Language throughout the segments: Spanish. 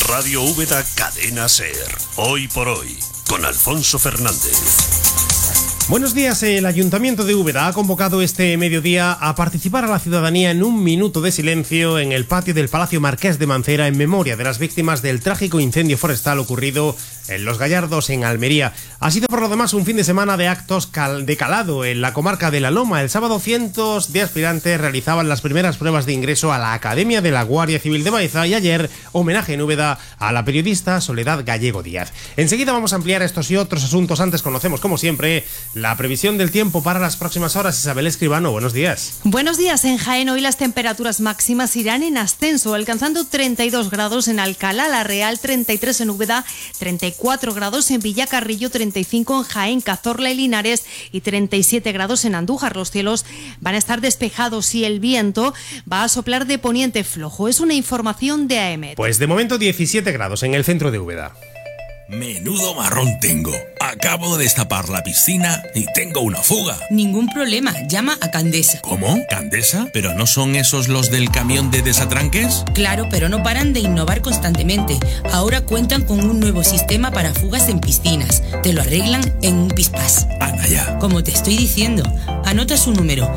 Radio Úbeda Cadena Ser. Hoy por hoy, con Alfonso Fernández. Buenos días. El Ayuntamiento de Úbeda ha convocado este mediodía a participar a la ciudadanía en un minuto de silencio en el patio del Palacio Marqués de Mancera en memoria de las víctimas del trágico incendio forestal ocurrido en Los Gallardos, en Almería. Ha sido por lo demás un fin de semana de actos de calado en la comarca de La Loma. El sábado cientos de aspirantes realizaban las primeras pruebas de ingreso a la Academia de la Guardia Civil de Baeza y ayer homenaje en Úbeda a la periodista Soledad Gallego Díaz. Enseguida vamos a ampliar estos y otros asuntos. Antes conocemos, como siempre, la previsión del tiempo para las próximas horas. Isabel Escribano, buenos días. Buenos días. En Jaén hoy las temperaturas máximas irán en ascenso, alcanzando 32 grados en Alcalá la Real, 33 en Úbeda, 34 grados en Villacarrillo, 35 en Jaén, Cazorla y Linares y 37 grados en Andújar. Los cielos van a estar despejados y el viento va a soplar de poniente flojo. Es una información de AEMET. Pues de momento 17 grados en el centro de Úbeda. Menudo marrón tengo. Acabo de destapar la piscina y tengo una fuga. Ningún problema, llama a Candesa. ¿Cómo? ¿Candesa? ¿Pero no son esos los del camión de desatranques? Claro, pero no paran de innovar constantemente. Ahora cuentan con un nuevo sistema para fugas en piscinas. Te lo arreglan en un pispás. Anda ya. Como te estoy diciendo, anota su número,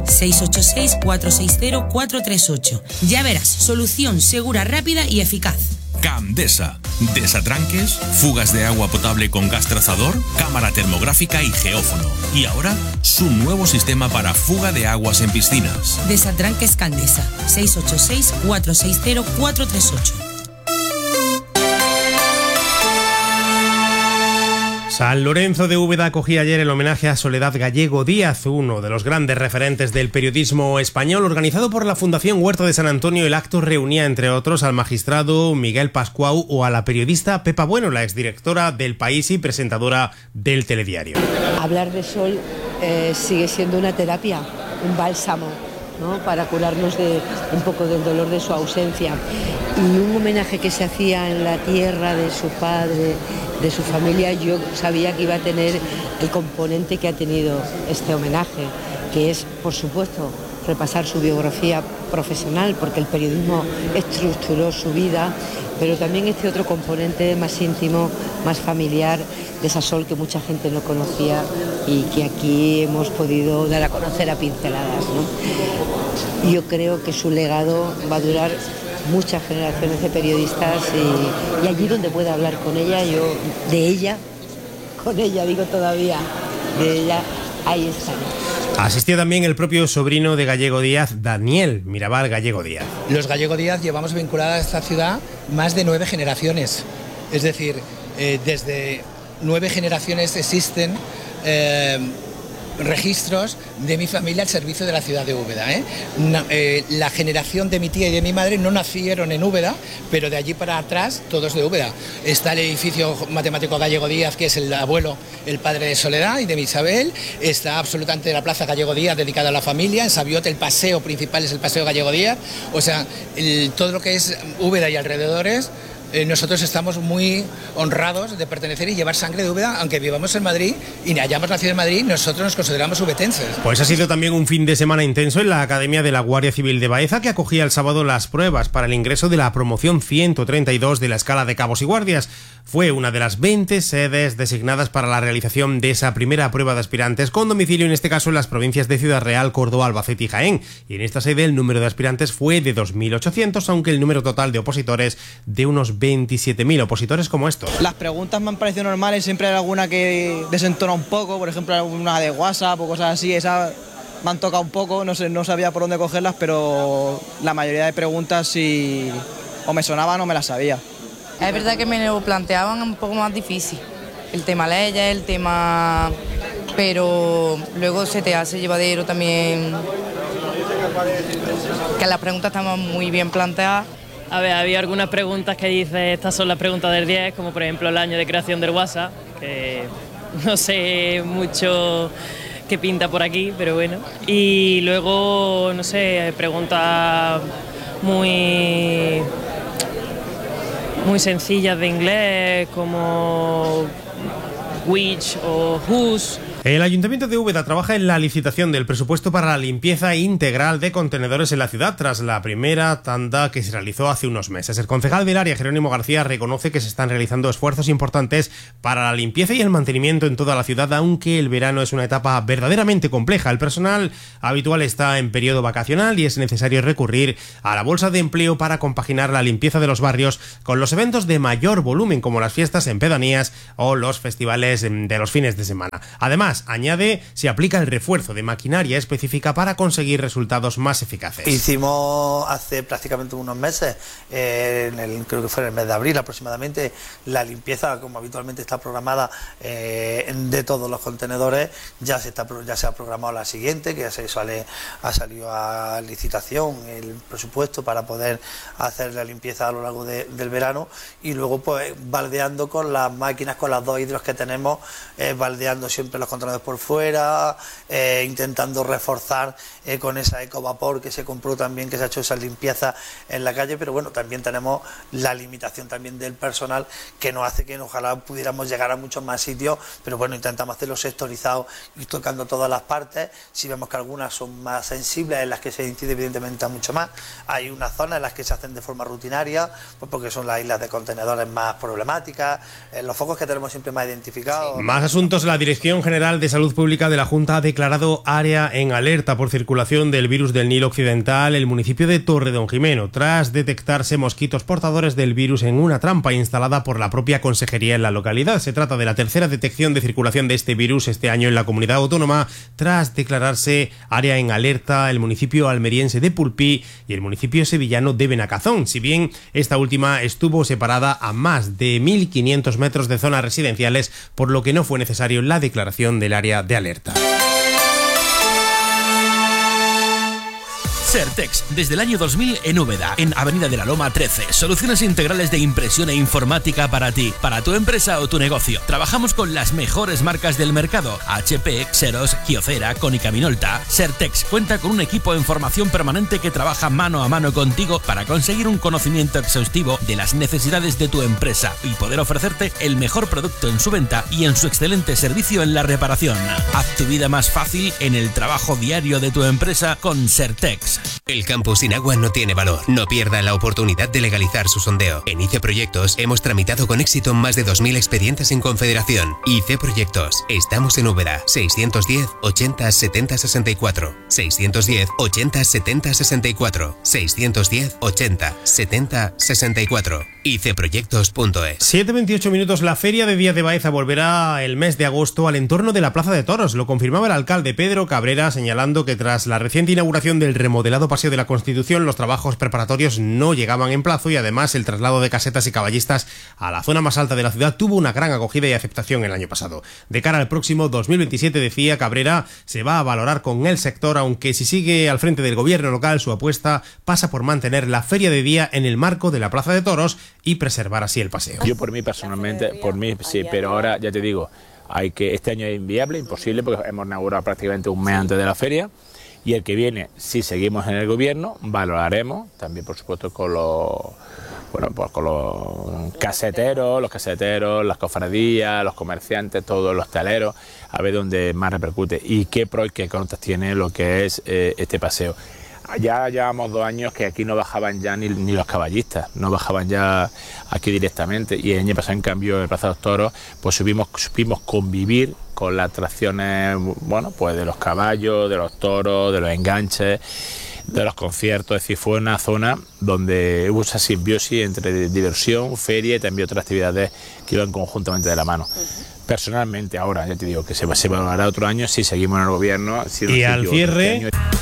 686-460-438. Ya verás, solución segura, rápida y eficaz. Candesa. Desatranques, fugas de agua potable con gas trazador, cámara termográfica y geófono. Y ahora, su nuevo sistema para fuga de aguas en piscinas. Desatranques Candesa. 686-460-438. San Lorenzo de Úbeda acogía ayer el homenaje a Soledad Gallego Díaz, uno de los grandes referentes del periodismo español. Organizado por la Fundación Huerto de San Antonio, el acto reunía, entre otros, al magistrado Miguel Pascuau o a la periodista Pepa Bueno, la exdirectora del País y presentadora del telediario. Hablar de Sol sigue siendo una terapia, un bálsamo, ¿no?, para curarnos de un poco del dolor de su ausencia. Y un homenaje que se hacía en la tierra de su padre, de su familia, yo sabía que iba a tener el componente que ha tenido este homenaje, que es, por supuesto, repasar su biografía profesional, porque el periodismo estructuró su vida, pero también este otro componente más íntimo, más familiar, de esa Sol que mucha gente no conocía y que aquí hemos podido dar a conocer a pinceladas, ¿no? Yo creo que su legado va a durar muchas generaciones de periodistas y allí donde pueda hablar con ella, yo de ella, con ella digo todavía, de ella, ahí estaré. Asistió también el propio sobrino de Gallego Díaz, Daniel Mirabal Gallego Díaz. Los Gallego Díaz llevamos vinculada a esta ciudad más de 9 generaciones, es decir, desde 9 generaciones existen registros de mi familia al servicio de la ciudad de Úbeda. La generación de mi tía y de mi madre no nacieron en Úbeda, pero de allí para atrás todos de Úbeda. Está el edificio matemático Gallego Díaz, que es el abuelo, el padre de Soledad y de Isabel. Está absolutamente la plaza Gallego Díaz dedicada a la familia. En Sabiote el paseo principal es el paseo Gallego Díaz. O sea, todo lo que es Úbeda y alrededores, nosotros estamos muy honrados de pertenecer y llevar sangre de Úbeda, aunque vivamos en Madrid y hayamos nacido en Madrid, nosotros nos consideramos ubetenses. Pues ha sido también un fin de semana intenso en la Academia de la Guardia Civil de Baeza, que acogía el sábado las pruebas para el ingreso de la promoción 132 de la escala de cabos y guardias. Fue una de las 20 sedes designadas para la realización de esa primera prueba de aspirantes, con domicilio en este caso en las provincias de Ciudad Real, Córdoba, Albacete y Jaén. Y en esta sede el número de aspirantes fue de 2.800, aunque el número total de opositores de unos 27.000 opositores como estos. Las preguntas me han parecido normales, siempre hay alguna que desentona un poco, por ejemplo alguna de WhatsApp o cosas así, esa me han tocado un poco, no sé, no sabía por dónde cogerlas, pero la mayoría de preguntas sí o me sonaban o me las sabía. Es verdad que me lo planteaban un poco más difícil, el tema leyes, el tema, pero luego se te hace llevadero también, que las preguntas estaban muy bien planteadas. A ver, había algunas preguntas que dice, estas son las preguntas del 10, como por ejemplo el año de creación del WhatsApp, que no sé mucho qué pinta por aquí, pero bueno. Y luego, no sé, preguntas muy sencillas de inglés, como which o whose, El Ayuntamiento de Úbeda trabaja en la licitación del presupuesto para la limpieza integral de contenedores en la ciudad tras la primera tanda que se realizó hace unos meses. El concejal del área, Jerónimo García, reconoce que se están realizando esfuerzos importantes para la limpieza y el mantenimiento en toda la ciudad, aunque el verano es una etapa verdaderamente compleja. El personal habitual está en periodo vacacional y es necesario recurrir a la bolsa de empleo para compaginar la limpieza de los barrios con los eventos de mayor volumen como las fiestas en pedanías o los festivales de los fines de semana. Además, añade, se aplica el refuerzo de maquinaria específica para conseguir resultados más eficaces. Hicimos hace prácticamente unos meses, creo que fue en el mes de abril aproximadamente, la limpieza, como habitualmente está programada, de todos los contenedores. Ya se ha programado la siguiente, que ha salido a licitación el presupuesto para poder hacer la limpieza a lo largo del verano, y luego pues baldeando con las máquinas, con las 2 hidros que tenemos, baldeando siempre los contenedores por fuera, intentando reforzar con esa ecovapor que se compró también, que se ha hecho esa limpieza en la calle. Pero bueno, también tenemos la limitación también del personal, que nos hace que ojalá pudiéramos llegar a muchos más sitios, pero bueno, intentamos hacerlo sectorizado y tocando todas las partes. Si vemos que algunas son más sensibles, en las que se incide evidentemente mucho más. Hay unas zonas en las que se hacen de forma rutinaria, pues porque son las islas de contenedores más problemáticas, los focos que tenemos siempre más identificados. Más asuntos. La Dirección General de Salud Pública de la Junta ha declarado área en alerta por circulación del virus del Nilo Occidental el municipio de Torredonjimeno, tras detectarse mosquitos portadores del virus en una trampa instalada por la propia consejería en la localidad. Se trata de la tercera detección de circulación de este virus este año en la comunidad autónoma, tras declararse área en alerta el municipio almeriense de Pulpí y el municipio sevillano de Benacazón, si bien esta última estuvo separada a más de 1.500 metros de zonas residenciales, por lo que no fue necesario la declaración del área de alerta. Certex, desde el año 2000 en Úbeda, en Avenida de la Loma 13. Soluciones integrales de impresión e informática para ti, para tu empresa o tu negocio. Trabajamos con las mejores marcas del mercado: HP, Xerox, Kyocera, Konica Minolta. Certex cuenta con un equipo en formación permanente que trabaja mano a mano contigo para conseguir un conocimiento exhaustivo de las necesidades de tu empresa y poder ofrecerte el mejor producto en su venta y en su excelente servicio en la reparación. Haz tu vida más fácil en el trabajo diario de tu empresa con Certex. El campo sin agua no tiene valor. No pierda la oportunidad de legalizar su sondeo. En IC Proyectos hemos tramitado con éxito más de 2.000 expedientes en Confederación. IC Proyectos. Estamos en Úbeda. 610 80 70 64. 610 80 70 64. 610 80 70 64. icproyectos.es. 7:28 minutos. La Feria de Díaz de Baeza volverá el mes de agosto al entorno de la Plaza de Toros. Lo confirmaba el alcalde Pedro Cabrera, señalando que tras la reciente inauguración del remodelado Paseo de la Constitución, los trabajos preparatorios no llegaban en plazo y además el traslado de casetas y caballistas a la zona más alta de la ciudad tuvo una gran acogida y aceptación el año pasado. De cara al próximo 2027, decía Cabrera, se va a valorar con el sector, aunque si sigue al frente del gobierno local, su apuesta pasa por mantener la feria de día en el marco de la Plaza de Toros y preservar así el paseo. Yo por mí personalmente, por mí sí, pero ahora ya te digo, este año es inviable, imposible, porque hemos inaugurado prácticamente un mes antes de la feria. Y el que viene, si seguimos en el gobierno, valoraremos también, por supuesto, con los caseteros, las cofradías, los comerciantes, todos los hosteleros, a ver dónde más repercute y qué pros y qué contras tiene lo que es este paseo. Ya llevamos 2 años que aquí no bajaban ya ni los caballistas, no bajaban ya aquí directamente, y el año pasado, en cambio, en el Plaza de los Toros, pues supimos convivir con las atracciones, bueno, pues de los caballos, de los toros, de los enganches, de los conciertos. Es decir, fue una zona donde hubo esa simbiosis entre diversión, feria y también otras actividades que iban conjuntamente de la mano. Personalmente, ahora ya te digo que se valorará otro año si seguimos en el gobierno. Si y al cierre...